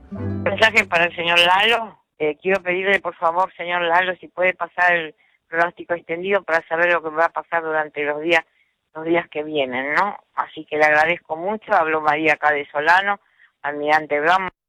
Mensaje para el señor Lalo. Quiero pedirle, por favor, señor Lalo, si puede pasar el pronóstico extendido para saber lo que va a pasar durante los días que vienen, ¿no? Así que le agradezco mucho. Habló María acá de Solano, Almirante Brown.